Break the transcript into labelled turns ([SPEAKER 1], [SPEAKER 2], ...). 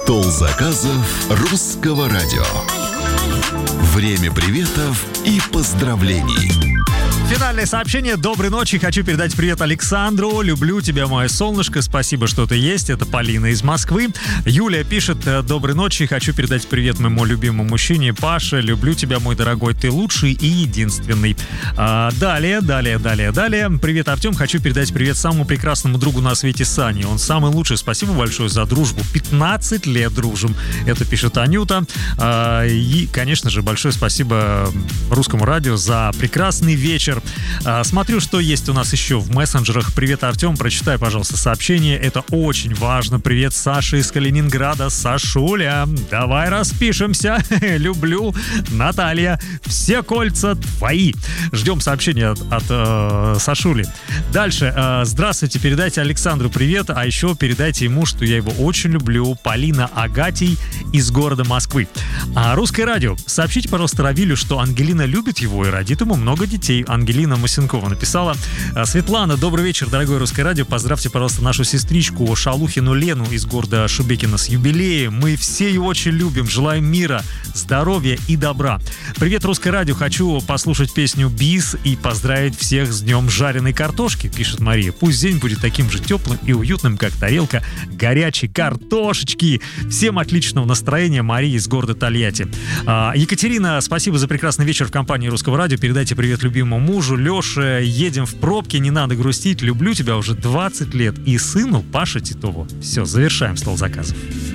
[SPEAKER 1] Стол заказов Русского радио. Время приветов и поздравлений.
[SPEAKER 2] Финальное сообщение. Доброй ночи. Хочу передать привет Александру. Люблю тебя, мое солнышко. Спасибо, что ты есть. Это Полина из Москвы. Юлия пишет: доброй ночи. Хочу передать привет моему любимому мужчине Паше. Люблю тебя, мой дорогой. Ты лучший и единственный. Далее. Привет, Артем. Хочу передать привет самому прекрасному другу на свете Сане. Он самый лучший. Спасибо большое за дружбу. 15 лет дружим. Это пишет Анюта. И, конечно же, большое спасибо Русскому радио за прекрасный вечер. Смотрю, что есть у нас еще в мессенджерах. Привет, Артем, прочитай, пожалуйста, сообщение. Это очень важно. Привет, Саша из Калининграда. Сашуля, давай распишемся. Люблю, Наталья. Все кольца твои. Ждем сообщения от Сашули. Дальше. Здравствуйте, передайте Александру привет. А еще передайте ему, что я его очень люблю. Полина Агатий из города Москвы. Русское радио. Сообщите, пожалуйста, Равилю, что Ангелина любит его и родит ему много детей. Ангелина Масенкова написала. Светлана, добрый вечер, дорогое Русское радио. Поздравьте, пожалуйста, нашу сестричку Шалухину Лену из города Шебекино с юбилеем. Мы все ее очень любим. Желаем мира, здоровья и добра. Привет, Русское радио. Хочу послушать песню «Бис» и поздравить всех с днем жареной картошки, пишет Мария. Пусть день будет таким же теплым и уютным, как тарелка горячей картошечки. Всем отличного настроения. Мария из города Тольятти. Екатерина, спасибо за прекрасный вечер в компании Русского радио. Передайте привет любимому мужу Леше. Едем в пробке, не надо грустить. Люблю тебя уже 20 лет. И сыну Паше Титову. Все, завершаем стол заказов.